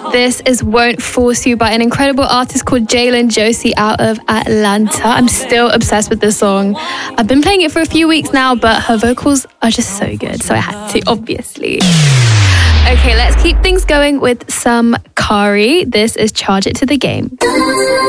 This is Won't Force You by an incredible artist called Jalen Josie out of Atlanta. I'm still obsessed with this song. I've been playing it for a few weeks now, but her vocals are just so good, so I had to, obviously. Okay, let's keep things going with some Kari. This is Charge It to the Game.